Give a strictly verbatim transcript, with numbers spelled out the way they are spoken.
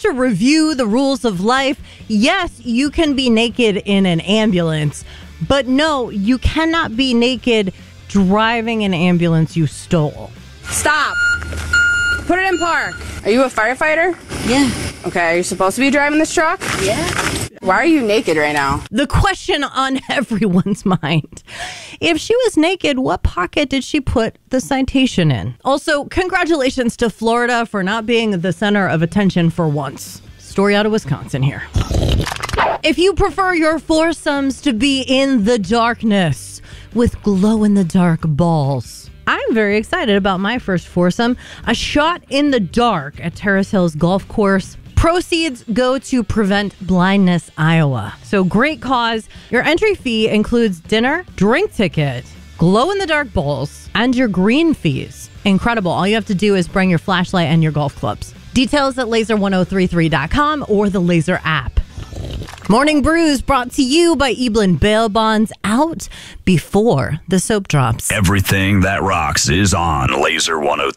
to review the rules of life, yes, you can be naked in an ambulance, but no, you cannot be naked driving an ambulance you stole. Stop. Put it in park. Are you a firefighter? Yeah. Okay, are you supposed to be driving this truck? Yeah. Why are you naked right now? The question on everyone's mind. If she was naked, what pocket did she put the citation in? Also, congratulations to Florida for not being the center of attention for once. Story out of Wisconsin here. If you prefer your foursomes to be in the darkness with glow-in-the-dark balls, I'm very excited about my first foursome, a shot in the dark at Terrace Hills Golf Course. Proceeds go to Prevent Blindness Iowa. So great cause. Your entry fee includes dinner, drink ticket, glow-in-the-dark bowls, and your green fees. Incredible. All you have to do is bring your flashlight and your golf clubs. Details at laser ten thirty-three dot com or the Laser app. Morning Brews brought to you by Eblin Bail Bonds, out before the soap drops. Everything that rocks is on Laser ten